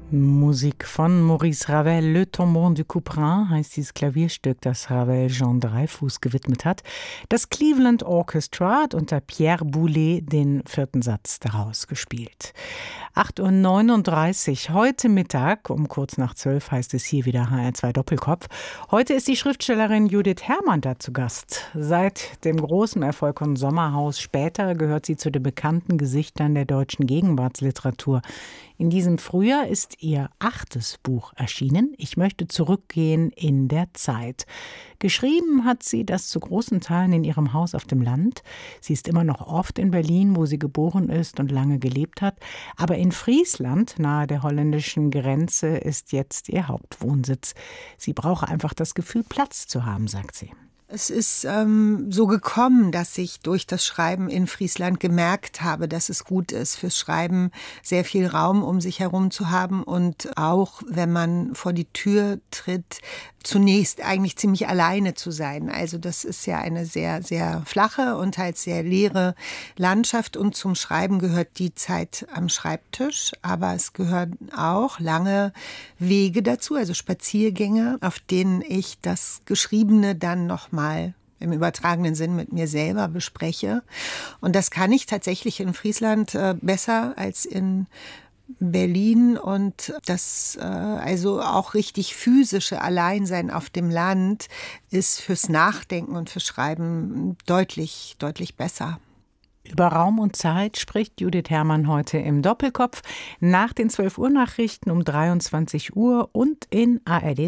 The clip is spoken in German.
Musik von Maurice Ravel, Le Tombeau du Couperin heißt dieses Klavierstück, das Ravel Jean Dreyfus gewidmet hat. Das Cleveland Orchestra hat unter Pierre Boulez den vierten Satz daraus gespielt. 8:39 Uhr, heute Mittag um kurz nach 12 heißt es hier wieder HR2 Doppelkopf. Heute ist die Schriftstellerin Judith Herrmann da zu Gast. Seit dem großen Erfolg von Sommerhaus später gehört sie zu den bekannten Gesichtern der deutschen Gegenwartsliteratur. In diesem Frühjahr ist ihr 8. Buch erschienen. Ich möchte zurückgehen in der Zeit. Geschrieben hat sie das zu großen Teilen in ihrem Haus auf dem Land. Sie ist immer noch oft in Berlin, wo sie geboren ist und lange gelebt hat. Aber in Friesland, nahe der holländischen Grenze, ist jetzt ihr Hauptwohnsitz. Sie brauche einfach das Gefühl, Platz zu haben, sagt sie. Es ist so gekommen, dass ich durch das Schreiben in Friesland gemerkt habe, dass es gut ist, fürs Schreiben sehr viel Raum um sich herum zu haben und auch, wenn man vor die Tür tritt, zunächst eigentlich ziemlich alleine zu sein. Also das ist ja eine sehr, sehr flache und halt sehr leere Landschaft und zum Schreiben gehört die Zeit am Schreibtisch, aber es gehören auch lange Wege dazu, also Spaziergänge, auf denen ich das Geschriebene dann nochmal im übertragenen Sinn mit mir selber bespreche. Und das kann ich tatsächlich in Friesland besser als in Berlin und das also auch richtig physische Alleinsein auf dem Land ist fürs Nachdenken und fürs Schreiben deutlich, deutlich besser. Über Raum und Zeit spricht Judith Herrmann heute im Doppelkopf nach den 12 Uhr Nachrichten um 23 Uhr und in ARD